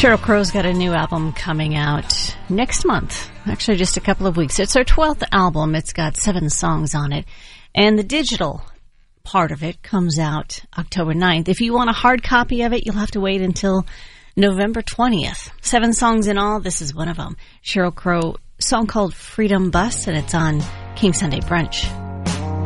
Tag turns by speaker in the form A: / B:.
A: Sheryl Crow's got a new album coming out next month. Actually, just a couple of weeks. It's her 12th album. It's got 7 songs on it. And the digital part of it comes out October 9th. If you want a hard copy of it, you'll have to wait until November 20th. 7 songs in all. This is one of them. Sheryl Crow, song called Freedom Bus, and it's on King Sunday Brunch.